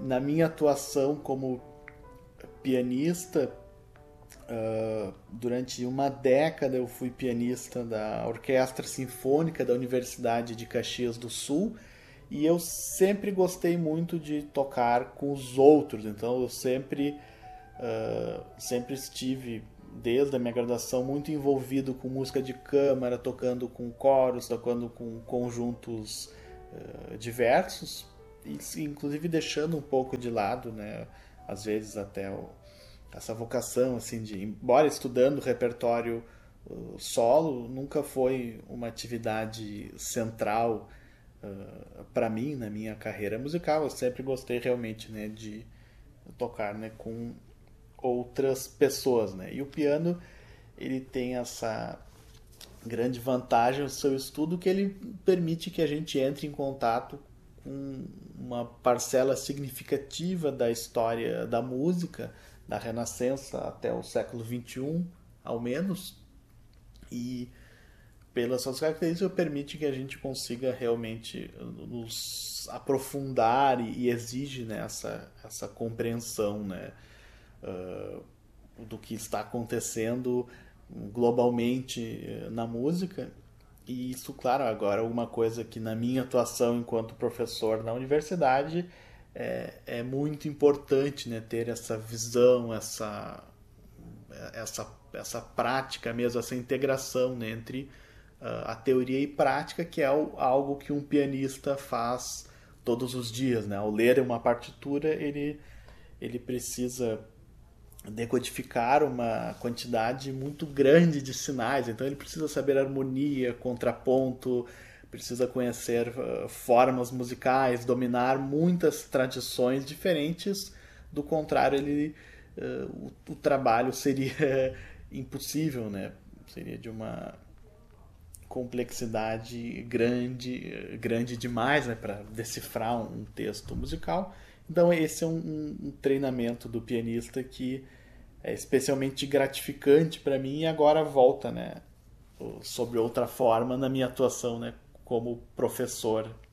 na minha atuação como pianista, durante uma década eu fui pianista da Orquestra Sinfônica da Universidade de Caxias do Sul, e eu sempre gostei muito de tocar com os outros. Então eu sempre estive, desde a minha graduação, muito envolvido com música de câmara, tocando com coros, tocando com conjuntos diversos, e inclusive deixando um pouco de lado, né, às vezes até essa vocação assim de, embora estudando repertório solo, nunca foi uma atividade central para mim na minha carreira musical. Eu sempre gostei realmente, né, de tocar, né, com outras pessoas, né? E o piano, ele tem essa grande vantagem no seu estudo, que ele permite que a gente entre em contato com uma parcela significativa da história da música, da Renascença até o século XXI, ao menos, e pelas suas características permite que a gente consiga realmente nos aprofundar, e exige, né, essa compreensão, né, do que está acontecendo globalmente na música. E isso, claro, agora uma coisa que na minha atuação enquanto professor na universidade é muito importante, né, ter essa visão, essa prática mesmo, essa integração, né, entre a teoria e prática, que é algo que um pianista faz todos os dias, né? Ao ler uma partitura, ele precisa decodificar uma quantidade muito grande de sinais, então ele precisa saber harmonia, contraponto, precisa conhecer formas musicais, dominar muitas tradições diferentes. Do contrário, o trabalho seria impossível, né? Seria de uma complexidade grande demais, né, para decifrar um texto musical. Então esse é um treinamento do pianista que é especialmente gratificante para mim, e agora volta, né, sobre outra forma na minha atuação, né, como professor